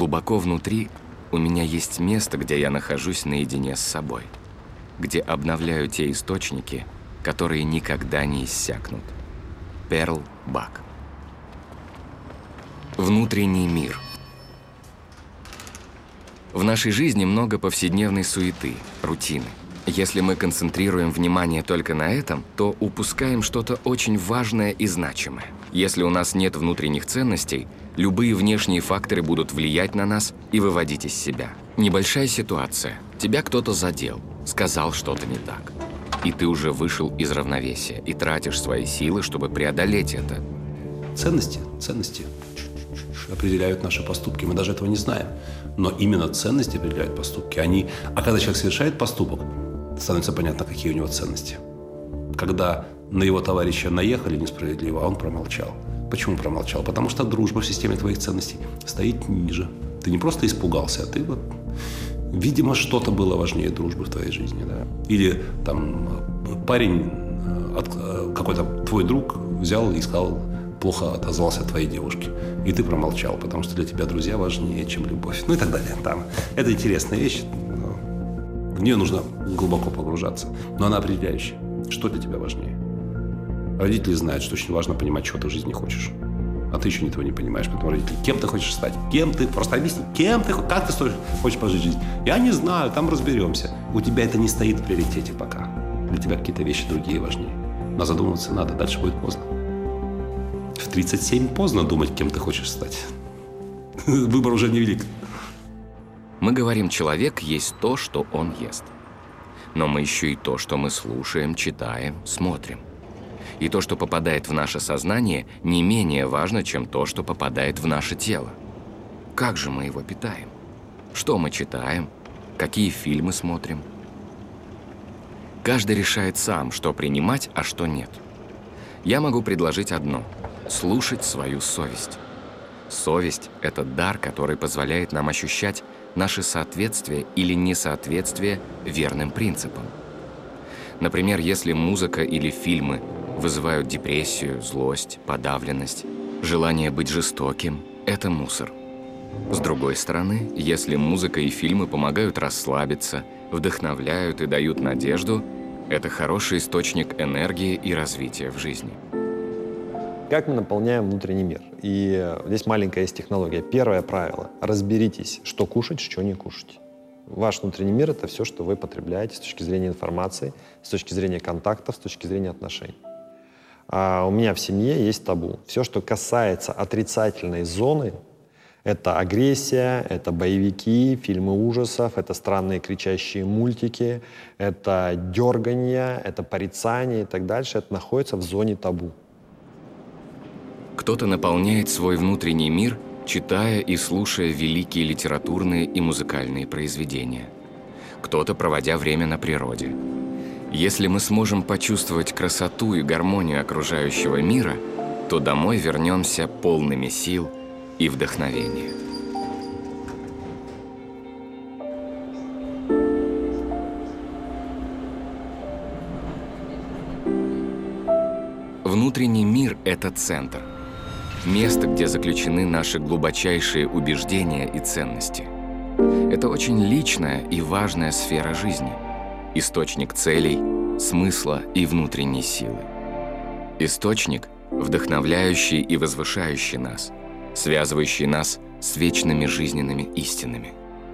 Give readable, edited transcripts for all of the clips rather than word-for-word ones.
Глубоко внутри у меня есть место, где я нахожусь наедине с собой, где обновляю те источники, которые никогда не иссякнут. Перл Бак. Внутренний мир. В нашей жизни много повседневной суеты, рутины. Если мы концентрируем внимание только на этом, то упускаем что-то очень важное и значимое. Если у нас нет внутренних ценностей, любые внешние факторы будут влиять на нас и выводить из себя. Небольшая ситуация. Тебя кто-то задел, сказал что-то не так. И ты уже вышел из равновесия и тратишь свои силы, чтобы преодолеть это. Ценности определяют наши поступки. Мы даже этого не знаем. Но именно ценности определяют поступки. А когда человек совершает поступок, становится понятно, какие у него ценности. Когда на его товарища наехали несправедливо, а он промолчал. Почему промолчал? Потому что дружба в системе твоих ценностей стоит ниже. Ты не просто испугался, а ты видимо, что-то было важнее дружбы в твоей жизни. Да? Или там парень, какой-то твой друг взял и сказал, плохо отозвался о твоей девушке. И ты промолчал, потому что для тебя друзья важнее, чем любовь. Ну и так далее. Это интересная вещь. В нее нужно глубоко погружаться. Но она определяющая. Что для тебя важнее? Родители знают, что очень важно понимать, чего ты в жизни хочешь. А ты еще этого не понимаешь. Поэтому родители, кем ты хочешь стать? Кем ты? Просто объясни, кем ты? Как ты хочешь прожить жизнь? Я не знаю, там разберемся. У тебя это не стоит в приоритете пока. Для тебя какие-то вещи другие важнее. Но задумываться надо, дальше будет поздно. В 37 поздно думать, кем ты хочешь стать. Выбор уже невелик. Мы говорим, человек есть то, что он ест. Но мы еще и то, что мы слушаем, читаем, смотрим. И то, что попадает в наше сознание, не менее важно, чем то, что попадает в наше тело. Как же мы его питаем? Что мы читаем? Какие фильмы смотрим? Каждый решает сам, что принимать, а что нет. Я могу предложить одно – слушать свою совесть. Совесть – это дар, который позволяет нам ощущать наше соответствие или несоответствие верным принципам. Например, если музыка или фильмы вызывают депрессию, злость, подавленность, желание быть жестоким – это мусор. С другой стороны, если музыка и фильмы помогают расслабиться, вдохновляют и дают надежду – это хороший источник энергии и развития в жизни. Как мы наполняем внутренний мир? И здесь маленькая есть технология. Первое правило – разберитесь, что кушать, что не кушать. Ваш внутренний мир – это все, что вы потребляете с точки зрения информации, с точки зрения контактов, с точки зрения отношений. А у меня в семье есть табу. Все, что касается отрицательной зоны – это агрессия, это боевики, фильмы ужасов, это странные кричащие мультики, это дерганье, это порицание и так дальше. Это находится в зоне табу. Кто-то наполняет свой внутренний мир, читая и слушая великие литературные и музыкальные произведения. Кто-то, проводя время на природе. Если мы сможем почувствовать красоту и гармонию окружающего мира, то домой вернемся полными сил и вдохновения. Внутренний мир – это центр. Место, где заключены наши глубочайшие убеждения и ценности. Это очень личная и важная сфера жизни. Источник целей, смысла и внутренней силы. Источник, вдохновляющий и возвышающий нас, связывающий нас с вечными жизненными истинами.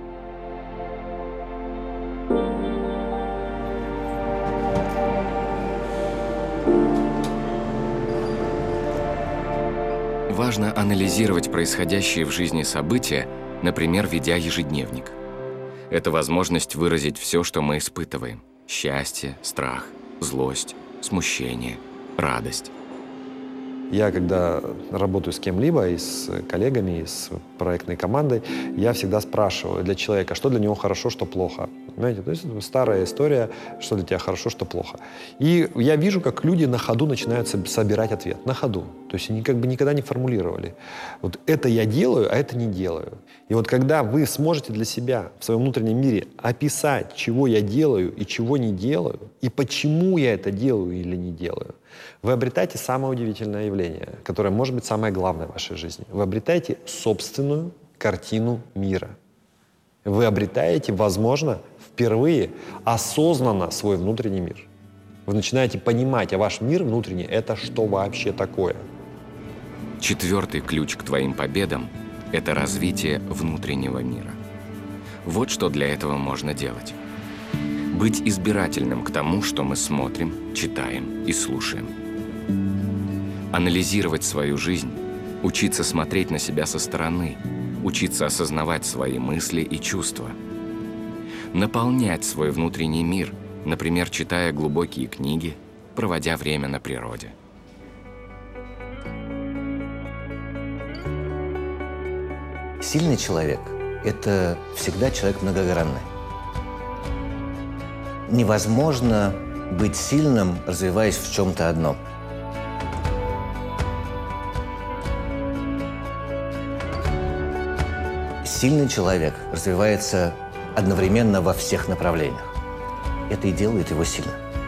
Важно анализировать происходящие в жизни события, например, ведя ежедневник. Это возможность выразить все, что мы испытываем – счастье, страх, злость, смущение, радость. Я, когда работаю с кем-либо, и с коллегами, и с проектной командой, я всегда спрашиваю для человека, что для него хорошо, что плохо. Понимаете? То есть это старая история, что для тебя хорошо, что плохо. И я вижу, как люди на ходу начинают собирать ответ. На ходу. То есть они как бы никогда не формулировали. Вот это я делаю, а это не делаю. И вот когда вы сможете для себя в своем внутреннем мире описать, чего я делаю и чего не делаю, и почему я это делаю или не делаю, вы обретаете самое удивительное явление, которое может быть самое главное в вашей жизни. Вы обретаете собственную картину мира. Вы обретаете, возможно, впервые осознанно свой внутренний мир. Вы начинаете понимать, а ваш мир внутренний — это что вообще такое? Четвертый ключ к твоим победам – это развитие внутреннего мира. Вот что для этого можно делать. Быть избирательным к тому, что мы смотрим, читаем и слушаем. Анализировать свою жизнь, учиться смотреть на себя со стороны, учиться осознавать свои мысли и чувства. Наполнять свой внутренний мир, например, читая глубокие книги, проводя время на природе. Сильный человек – это всегда человек многогранный. Невозможно быть сильным, развиваясь в чем-то одном. Сильный человек развивается одновременно во всех направлениях. Это и делает его сильным.